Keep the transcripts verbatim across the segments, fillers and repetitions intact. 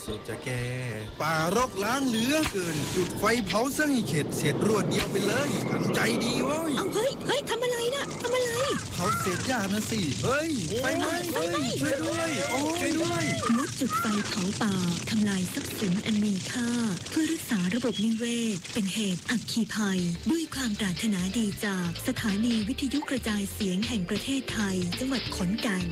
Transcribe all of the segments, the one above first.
สุดจะแก่ป่ารกล้างเหลือเกินจุดไฟเผาซะให้เข็ดเสร็จรวดเดียวไปเลยทำใจดีเว้ยเอาเฮ้ยเฮ้ยทำอะไรน่ะทำอะไรเผาเศษหญ้านะสิเฮ้ยไฟไหม้เฮ้ยช่วยด้วยโอ้ช่วยด้วยลดจุดไฟเผาป่าทำลายทรัพย์สินอันมีค่าเพื่อรักษาระบบนิเวศเป็นเหตุอัคคีภัยด้วยความปรารถนาดีจากสถานีวิทยุกระจายเสียงแห่งประเทศไทยจังหวัดขอนแก่น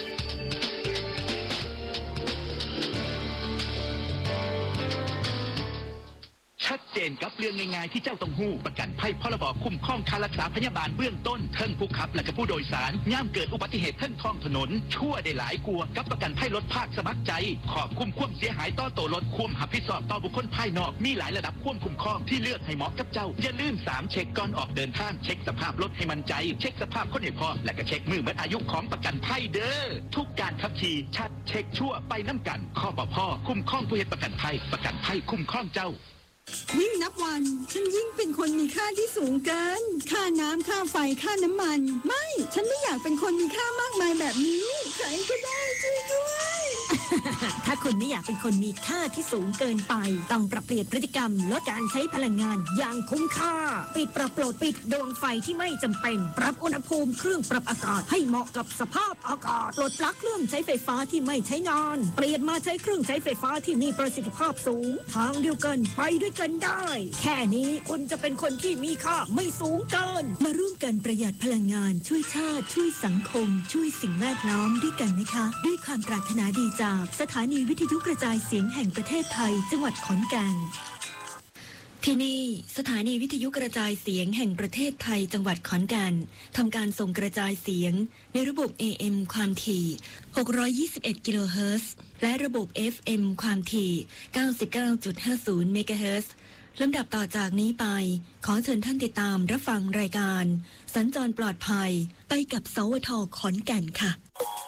ชัดเจนกับเรื่องง่ายๆที่เจ้าต้องหู้ประกันภัยพรบคุ้มครองค่ารักษาพยาบาลเบื้องต้นเทิงผู้ขับและก็ผู้โดยสารย่ามเกิดอุบัติเหตุเทิงท้องถนนชั่วได้หลายกลัวกับประกันภัยรถภาคสมัครใจขอบคุ้มความเสียหายต่อตัวรถควมหับผิดชอบต่อบุคคลภายนอกมีหลายระดับควบคุ้มครองที่เลือกให้เหมาะกับเจ้าอย่าลืมสามเช็คก่อนออกเดินทางเช็คสภาพรถให้มั่นใจเช็คสภาพคนให้พร้อมและก็เช็คมือหมดอายุของประกันภัยเด้อทุกการขับขี่ชัดเช็คชั่วไปน้ำกันข้อปพคุ้มครองผู้เหตุประกันภัยประกันภัยคุ้มครองเจ้ายิ่งนับวันฉันยิ่งเป็นคนมีค่าที่สูงเกินค่าน้ำค่าไฟค่าน้ำมันไม่ฉันไม่อยากเป็นคนมีค่ามากมายแบบนี้ใครก็ได้ช่วยด้วยถ้าคุณไม่อยากเป็นคนมีค่าที่สูงเกินไปต้องปรับเปลี่ยนพฤติกรรมลดการใช้พลังงานอย่างคุ้มค่าปิดปรับโปรดปิดดวงไฟที่ไม่จำเป็นปรับอุณหภูมิเครื่องปรับอากาศให้เหมาะกับสภาพอากาศปลดปลั๊กเครื่องใช้ไฟฟ้าที่ไม่ใช้งานเปลี่ยนมาใช้เครื่องใช้ไฟฟ้าที่มีประสิทธิภาพสูงทางเดียวกันไปด้วยกันได้แค่นี้คุณจะเป็นคนที่มีค่าไม่สูงเกินมาร่วมกันประหยัดพลังงานช่วยชาติช่วยสังคมช่วยสิ่งแวดล้อมด้วยกันนะคะด้วยความปรารถนาดีจากสถานีวิทยุกระจายเสียงแห่งประเทศไทยจังหวัดขอนแก่นที่นี่สถานีวิทยุกระจายเสียงแห่งประเทศไทยจังหวัดขอนแก่นทำการส่งกระจายเสียงในระบบ เอ เอ็ม ความถี่หกร้อยยี่สิบเอ็ดกิโลเฮิรตซ์และระบบ เอฟ เอ็ม ความถี่ เก้าสิบเก้าจุดห้าศูนย์ เมกะเฮิรตซ์ลำดับต่อจากนี้ไปขอเชิญท่านติดตามรับฟังรายการสัญจรปลอดภัยไปกับสวท.ขอนแก่นค่ะ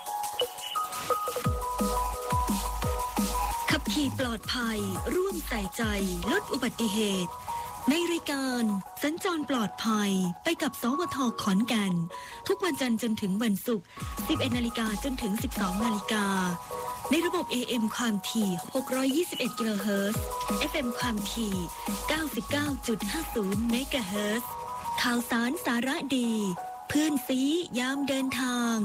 ขับขี่ปลอดภัยร่วมใส่ใจลดอุบัติเหตุในรายการสัญจรปลอดภัยไปกับสวท.ขอนแก่นทุกวันจันทร์จนถึงวันศุกร์ สิบเอ็ดนาฬิกาจนถึง สิบสองนาฬิกาในระบบ เอ เอ็ม ความถี่หกร้อยยี่สิบเอ็ดกิโลเฮิรตซ์ เอฟ เอ็ม ความถี่ เก้าสิบเก้าจุดห้าศูนย์ เมกะเฮิรตซ์ข่าวสารสาระดีเพื่อนซียามเดินทาง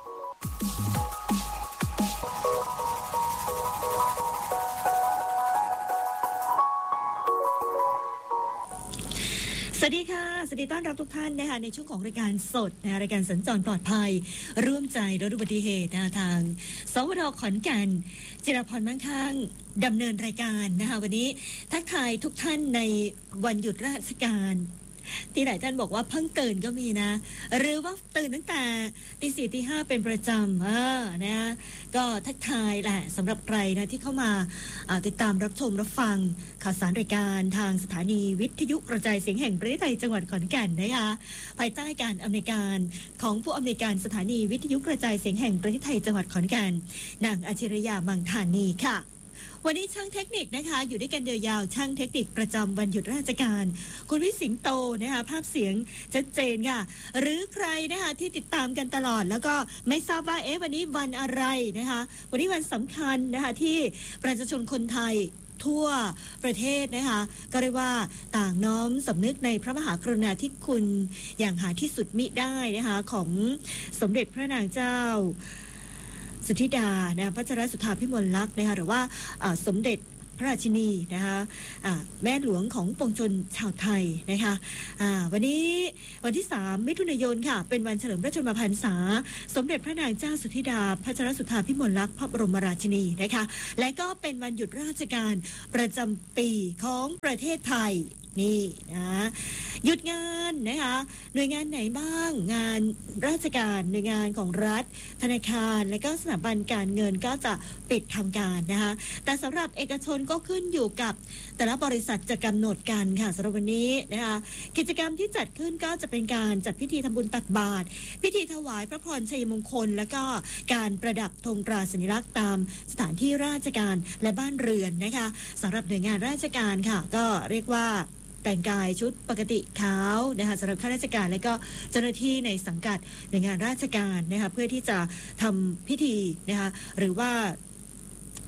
สวัสดีค่ะสวัสดีต้อนรับทุกท่านนะคะในช่วงของรายการสดนะรายการสัญจรปลอดภัยร่วมใจลดอุบัติเหตุนะทางสวท.ขอนแก่นจิรพรมั่งคั่งดำเนินรายการนะคะวันนี้ทักทายทุกท่านในวันหยุดราชการที่หลายท่านบอกว่าเพิ่งตื่นก็มีนะหรือว่าตื่นตั้งแต่ตีสี่ตีห้าเป็นประจำเออนะก็ทักทายแหละสำหรับใครนะที่เข้ามาติดตามรับชมรับฟังข่าวสารรายการทางสถานีวิทยุกระจายเสียงแห่งประเทศไทยจังหวัดขอนแก่นนะคะภายใต้การอำนวยการของผู้อำนวยการสถานีวิทยุกระจายเสียงแห่งประเทศไทยจังหวัดขอนแก่นนางอาชิรยามังธานีค่ะวันนี้ช่างเทคนิคนะคะอยู่ด้วยกันยาวๆช่างเทคนิคประจำวันหยุดราชการคุณวิสิงโตนะคะภาพเสียงชัดเจนค่ะหรือใครนะคะที่ติดตามกันตลอดแล้วก็ไม่ทราบว่าเอ๊ะวันนี้วันอะไรนะคะวันนี้วันสำคัญนะคะที่ประชาชนคนไทยทั่วประเทศนะคะก็เรียกว่าต่างน้อมสำนึกในพระมหากรุณาธิคุณอย่างหาที่สุดมิได้นะคะของสมเด็จพระนางเจ้าสุธิดานะพัชรสุธาพิมลลักษณ์นะคะหรือว่าสมเด็จพระราชินีนะคะแม่หลวงของปวงชนชาวไทยนะคะวันนี้วันที่สามมิถุนายนค่ะเป็นวันเฉลิมพระชนมพรรษาสมเด็จพระนางเจ้าสุธิดาพัชรสุธาพิมลลักษณ์พระบรมราชินีนะคะและก็เป็นวันหยุดราชการประจำปีของประเทศไทยนี่นะหยุดงานนะคะหน่วยงานไหนบ้างงานราชการหน่วยงานของรัฐธนาคารและก็สถาบันการเงินก็จะปิดทำการนะคะแต่สำหรับเอกชนก็ขึ้นอยู่กับแต่ละบริษัทจะกำหนดกันค่ะสำหรับวันนี้นะคะกิจกรรมที่จัดขึ้นก็จะเป็นการจัดพิธีทำบุญตักบาตรพิธีถวายพระพรชัยมงคลแล้วก็การประดับธงตราสัญลักษณ์ตามสถานที่ราชการและบ้านเรือนนะคะสำหรับหน่วยงานราชการค่ะก็เรียกว่าแต่งกายชุดปกติขาวนะคะสำหรับข้าราชการและก็เจ้าหน้าที่ในสังกัดหน่วยงานราชการนะคะเพื่อที่จะทำพิธีนะคะหรือว่า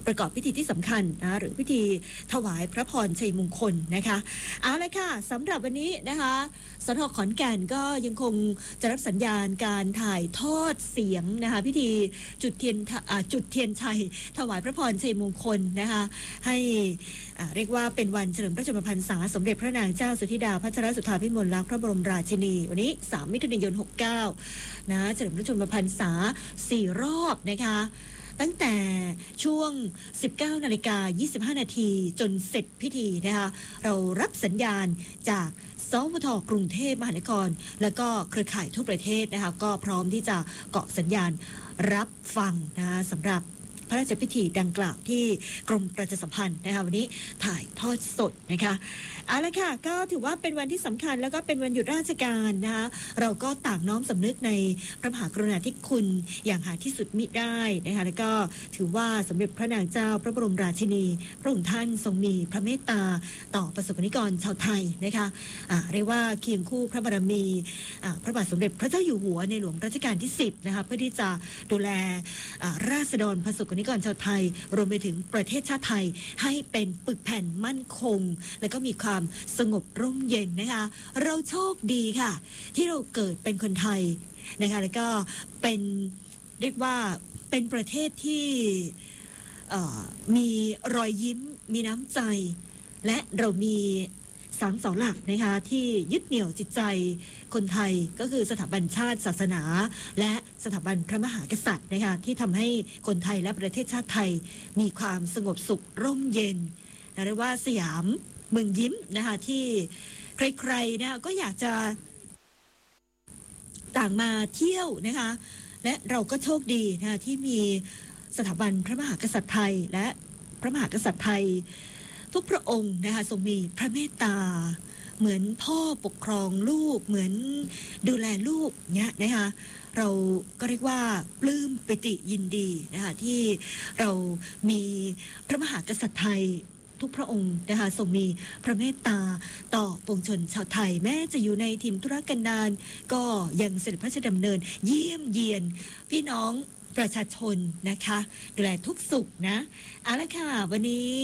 ประกอบพิธีที่สำคัญนะหรือพิธีถวายพระพรชัยมงคลนะคะเอาละค่ะสำหรับวันนี้นะคะสทขอนแก่นก็ยังคงจะรับสัญญาณการถ่ายทอดเสียงนะคะพิธีจุดเทียนจุดเทียนชัยถวายพระพรชัยมงคลนะคะให้เรียกว่าเป็นวันเฉลิมพระชนมพรรษาสมเด็จพระนางเจ้าสุธิดาพัชรสุธาภิมลลักษณ์พระบรมราชินีวันนี้สามมิถุนายนหกเก้านะเฉลิมพระชนมพรรษาสี่รอบนะคะตั้งแต่ช่วง สิบเก้านาฬิกายี่สิบห้านาทีจนเสร็จพิธีนะคะเรารับสัญญาณจากสวทกรุงเทพมหานครแล้วก็เครือข่ายทั่วประเทศนะคะก็พร้อมที่จะเกาะสัญญาณรับฟังนะคะสำหรับพระราชพิธีดังกล่าวที่กรมประชาสัมพันธ์นะคะวันนี้ถ่ายทอดสดนะคะเอาละค่ะก็ถือว่าเป็นวันที่สำคัญแล้วก็เป็นวันหยุดราชการนะคะเราก็ต่างน้อมสำนึกในพระมหากรุณาธิคุณอย่างหาที่สุดมิได้นะคะแล้วก็ถือว่าสมเด็จพระนางเจ้าพระบรมราชินีพระองค์ท่านทรงมีพระเมตตาต่อประสบนิกรชาวไทยนะคะะเรียกว่าเคียงคู่พระบารมีพระบาทสมเด็จพระเจ้าอยู่หัวในหลวงรัชกาลที่สิบนะคะเพื่อที่จะดูแลราษฎรประสบนิกรชาวไทยรวมไปถึงประเทศชาติไทยให้เป็นปึกแผ่นมั่นคงและก็มีความสงบร่มเย็นนะคะเราโชคดีค่ะที่เราเกิดเป็นคนไทยนะคะแล้วก็เป็นเรียกว่าเป็นประเทศที่มีรอยยิ้มมีน้ำใจและเรามีสามเสาหลักนะคะที่ยึดเหนี่ยวจิตใจคนไทยก็คือสถาบันชาติศาสนาและสถาบันพระมหากษัตริย์นะคะที่ทำให้คนไทยและประเทศชาติไทยมีความสงบสุขร่มเย็นเรียกว่าสยามเมืองยิ้มนะคะที่ใครๆนะก็อยากจะต่างมาเที่ยวนะคะและเราก็โชคดีนะคะที่มีสถาบันพระมหากษัตริย์ไทยและพระมหากษัตริย์ไทยทุกพระองค์นะคะทรงมีพระเมตตาเหมือนพ่อปกครองลูกเหมือนดูแลลูกเนี่ยนะคะเราก็เรียกว่าปลื้มปิติยินดีนะคะที่เรามีพระมหากษัตริย์ไทยทุกพระองค์นะคะทรงมีพระเมตตาต่อปวงชนชาวไทยแม้จะอยู่ในถิ่นธุรกันดารก็ยังเสด็จพระราชดำเนินเยี่ยมเยียนพี่น้องประชาชนนะคะดูแลทุกสุขนะเอาละค่ะวันนี้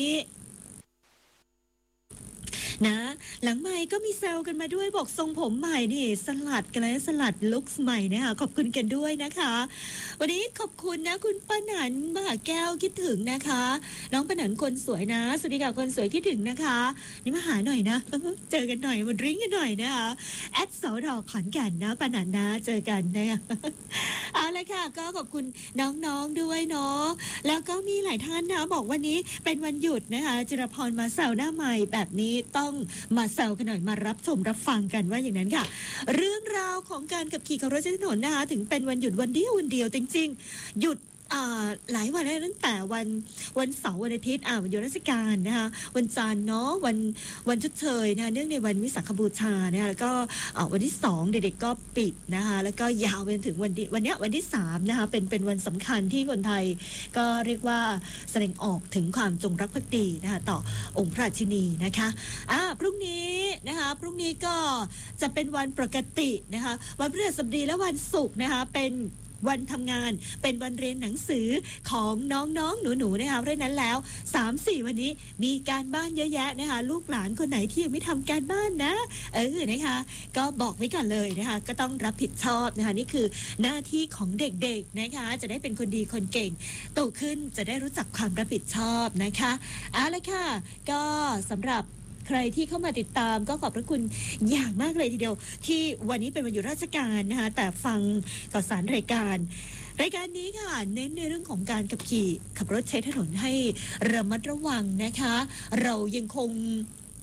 นะหลังใหม่ก็มีแซวกันมาด้วยบอกทรงผมใหม่นี่สลัดกันแล้วสลัดลุคใหม่นะคะขอบคุณกันด้วยนะคะวันนี้ขอบคุณนะคุณป้าหนันมหาแก้วคิดถึงนะคะน้องป้าหนันคนสวยนะสวัสดีค่ะคนสวยคิดถึงนะคะนี่มาหาหน่อยนะเจอกันหน่อยมาดริ้งกันหน่อยนะคะแอดสาวดอกขอนแก่นนะป้าหนันนะเจอกันนะเอาละค่ะก็ขอบคุณน้องๆด้วยเนาะแล้วก็มีหลายท่านนะบอกวันนี้เป็นวันหยุดนะคะจิรพรมาแซวหน้าใหม่แบบนี้ต้องมาแซวกันหน่อยมารับชมรับฟังกันว่าอย่างนั้นค่ะเรื่องราวของการขับขี่ขับรถใช้ถนนนะคะถึงเป็นวันหยุดวันเดียววันเดียวจริงๆหยุดหลายวันตั้งแต่วันวันเสาร์วันอาทิตย์อ่าวันหยุดราชการนะคะวันจันทร์เนาะวันวันชดเชยนะคะเนื่องในวันวิสาขบูชานะคะแล้วก็วันที่สองเด็กๆก็ปิดนะคะแล้วก็ยาวไปถึงวันที่วันนี้วันที่สามนะคะเป็นเป็นวันสำคัญที่คนไทยก็เรียกว่าแสดงออกถึงความจงรักภักดีนะคะต่อองค์พระราชินีนะคะอ่าพรุ่งนี้นะคะพรุ่งนี้ก็จะเป็นวันปกตินะคะวันพฤหัสบดีและวันศุกร์นะคะเป็นวันทำงานเป็นวันเรียนหนังสือของน้องๆหนูๆนะคะเพราะนั้นแล้ว สามสี่ วันนี้มีการบ้านเยอะแยะนะคะลูกหลานคนไหนที่ยังไม่ทำการบ้านนะเออนะคะก็บอกไว้ก่อนเลยนะคะก็ต้องรับผิดชอบนะคะนี่คือหน้าที่ของเด็กๆนะคะจะได้เป็นคนดีคนเก่งโตขึ้นจะได้รู้จักความรับผิดชอบนะคะเอาละค่ะก็สำหรับใครที่เข้ามาติดตามก็ขอบพระคุณอย่างมากเลยทีเดียวที่วันนี้เป็นวันหยุดราชการนะคะแต่ฟังข่าวสารรายการรายการนี้ค่ะเน้นในเรื่องของการขับขี่ขับรถใช้ถนนให้ระมัดระวังนะคะเรายังคง